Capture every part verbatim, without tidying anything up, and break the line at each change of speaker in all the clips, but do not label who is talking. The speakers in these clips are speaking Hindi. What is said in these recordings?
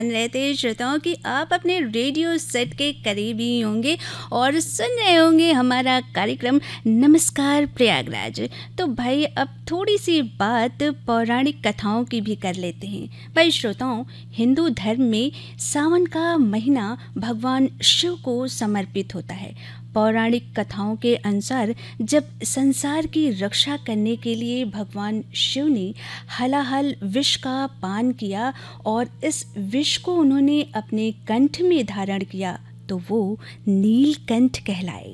रहते श्रोताओं कि आप अपने रेडियो सेट के करीब ही होंगे और सुन रहे होंगे हमारा कार्यक्रम नमस्कार प्रयागराज। तो भाई अब थोड़ी सी बात पौराणिक कथाओं की भी कर लेते हैं। भाई श्रोताओं, हिंदू धर्म में सावन का महीना भगवान शिव को समर्पित होता है। पौराणिक कथाओं के अनुसार जब संसार की रक्षा करने के लिए भगवान शिव ने हलाहल विष का पान किया और इस विष को उन्होंने अपने कंठ में धारण किया तो वो नीलकंठ कहलाए।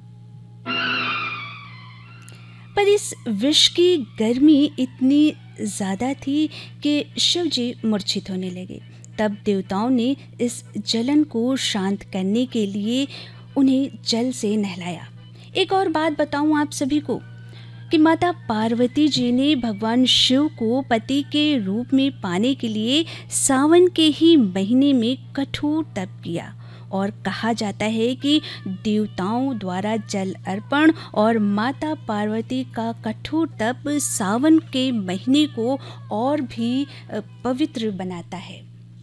पर इस विष की गर्मी इतनी ज़्यादा थी कि शिव जी मूर्छित होने लगे। तब देवताओं ने इस जलन को शांत करने के लिए उन्हें जल से नहलाया। एक और बात बताऊं आप सभी को कि माता पार्वती जी ने भगवान शिव को पति के रूप में पाने के लिए सावन के ही महीने में कठोर तप किया और कहा जाता है कि देवताओं द्वारा जल अर्पण और माता पार्वती का कठोर तप सावन के महीने को और भी पवित्र बनाता है।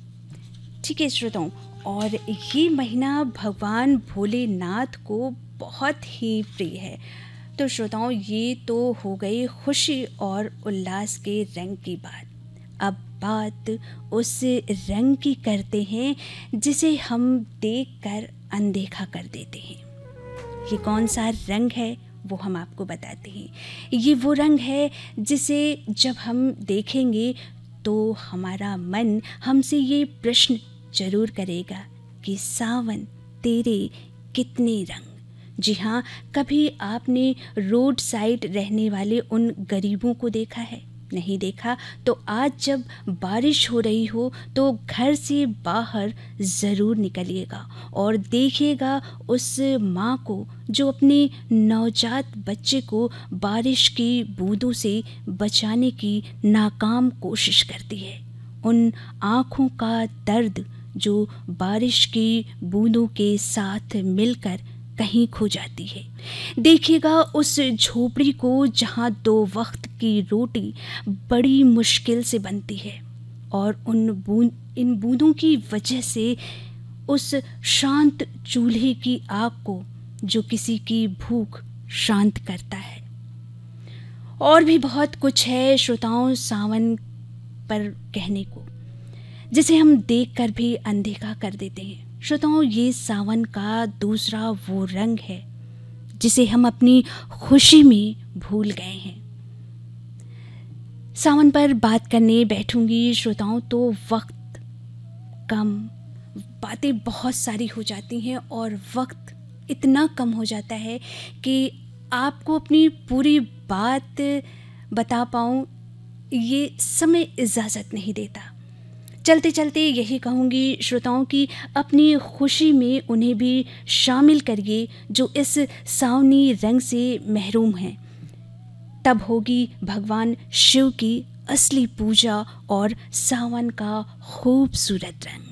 ठीक है श्रोताओं, और ये महीना भगवान भोलेनाथ को बहुत ही प्रिय है। तो श्रोताओं, ये तो हो गई खुशी और उल्लास के रंग की बात। अब बात उस रंग की करते हैं जिसे हम देखकर अनदेखा कर देते हैं। ये कौन सा रंग है वो हम आपको बताते हैं। ये वो रंग है जिसे जब हम देखेंगे तो हमारा मन हमसे ये प्रश्न जरूर करेगा कि सावन तेरे कितने रंग। जी हाँ, कभी आपने रोड साइड रहने वाले उन गरीबों को देखा है? नहीं देखा तो आज जब बारिश हो रही हो तो घर से बाहर ज़रूर निकलिएगा और देखिएगा उस माँ को जो अपने नवजात बच्चे को बारिश की बूंदों से बचाने की नाकाम कोशिश करती है। उन आँखों का दर्द जो बारिश की बूंदों के साथ मिलकर कहीं खो जाती है। देखिएगा उस झोपड़ी को जहाँ दो वक्त की रोटी बड़ी मुश्किल से बनती है और उन बूंद इन बूंदों की वजह से उस शांत चूल्हे की आग को जो किसी की भूख शांत करता है। और भी बहुत कुछ है श्रोताओं सावन पर कहने को, जिसे हम देखकर भी अनदेखा कर देते हैं। श्रोताओं, ये सावन का दूसरा वो रंग है जिसे हम अपनी खुशी में भूल गए हैं। सावन पर बात करने बैठूंगी श्रोताओं तो वक्त कम, बातें बहुत सारी हो जाती हैं और वक्त इतना कम हो जाता है कि आपको अपनी पूरी बात बता पाऊँ ये समय इजाज़त नहीं देता। चलते चलते यही कहूँगी श्रोताओं की अपनी खुशी में उन्हें भी शामिल करिए जो इस सावनी रंग से महरूम हैं। तब होगी भगवान शिव की असली पूजा और सावन का खूबसूरत रंग।